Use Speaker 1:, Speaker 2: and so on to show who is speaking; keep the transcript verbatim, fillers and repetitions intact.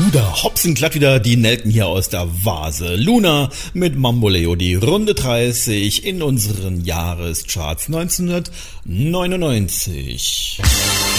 Speaker 1: da hopsen glatt wieder die Nelken hier aus der Vase. Luna mit Mamboleo, die Runde dreißig in unseren Jahrescharts neunzehnhundertneunundneunzig.